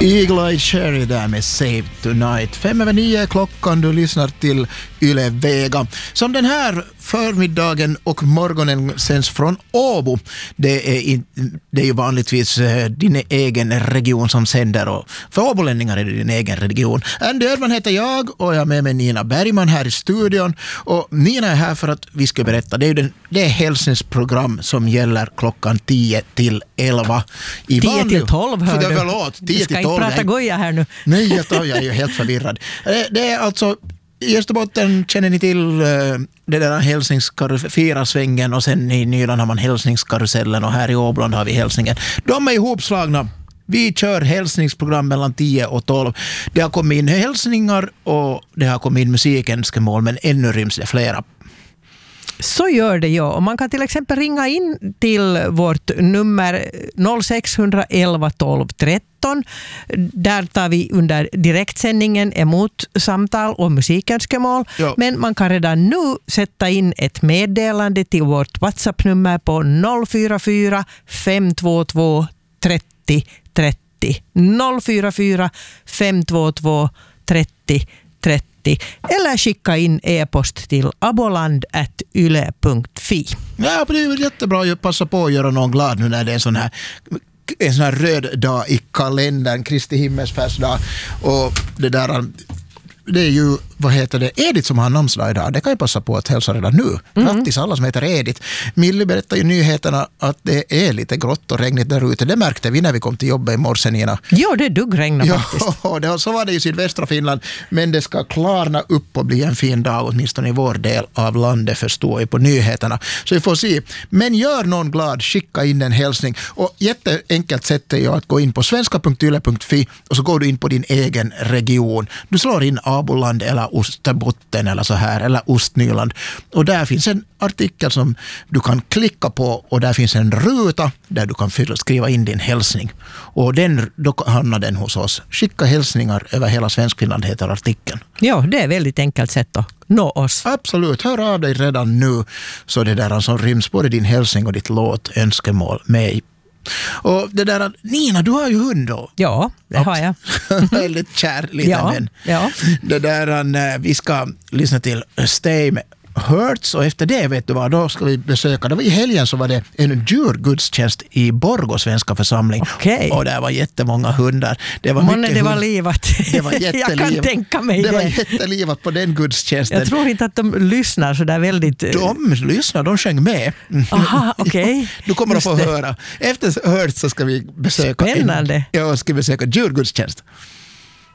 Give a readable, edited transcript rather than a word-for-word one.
Eagle-Eye Cherry där med Save Tonight. 8:05 klockan, du lyssnar till Yle Vega. Som den här förmiddagen och morgonen sänds från Åbo. Det är ju vanligtvis din egen region som sänder, och för åbolänningar är det din egen region. Andy Ödman heter jag och jag är med mig Nina Bergman här i studion. Och Nina är här för att vi ska berätta. Det är Hälsings program som gäller klockan 10 till 11. 10 till 12 hör du. Förlåt, 10 till 12. Du ska inte prata goja här nu. Nej, jag är ju helt förvirrad. Det är alltså, i Österbotten känner ni till det där Hälsingsfirasvängen, och sen i Nyland har man Hälsingskarusellen, och här i Åbland har vi Hälsingen. De är ihopslagna. Vi kör hälsningsprogram mellan 10 och 12. Det har kommit in hälsningar och det har kommit in musikenskemål, men ännu ryms det flera. Så gör det, ja. Och man kan till exempel ringa in till vårt nummer 0611 12 13. Där tar vi under direktsändningen emot samtal och musikenskemål. Ja. Men man kan redan nu sätta in ett meddelande till vårt WhatsApp-nummer på 044 522 30 30. 044 522 30 30. Eller skicka in e-post till aboland@yle.fi. Ja, det är väl jättebra att passa på att göra någon glad nu när det är en sån här röd dag i kalendern, Kristi himmelsfärdsdag. Och det är ju, Edith som har namnsdag idag. Det kan ju passa på att hälsa redan nu. Grattis alla som heter Edith. Millie berättar ju nyheterna att det är lite grått och regnigt där ute. Det märkte vi när vi kom till jobbet i morse, Nina. Ja, det duggregnar faktiskt. Ja, så var det i sydvästra Finland. Men det ska klarna upp och bli en fin dag, åtminstone i vår del av landet, förstår jag på nyheterna. Så vi får se. Men gör någon glad, skicka in en hälsning. Och jätteenkelt sätt är ju att gå in på svenska.yle.fi och så går du in på din egen region. Du slår in Aboland eller Österbotten eller så här, eller Ostnyland. Och där finns en artikel som du kan klicka på, och där finns en ruta där du kan skriva in din hälsning. Och då hamnar den hos oss. Skicka hälsningar över hela Svenskfinland heter artikeln. Ja, det är väldigt enkelt sätt att nå oss. Absolut, hör av dig redan nu, så det där som ryms både din hälsning och ditt önskemål med. Och det där, Nina, du har ju hund då. Ja, det har jag. Väldigt kär liten vän. Ja. Det där, vi ska lyssna till Stay med Hurts, och efter det, vet du vad, då ska vi besöka, det var i helgen så var det en djurgudstjänst i Borgå svenska församling. Okay. Och där var jättemånga hundar. Det var livat. Det var jättelivat. Jag kan tänka mig det. Var jättelivat på den gudstjänsten. Jag tror inte att de lyssnar så där väldigt... De lyssnar, de sjöng med. Aha, okej. Okay. Du kommer att få höra. Efter Hurts så ska vi besöka Spännande. ska besöka djurgudstjänst.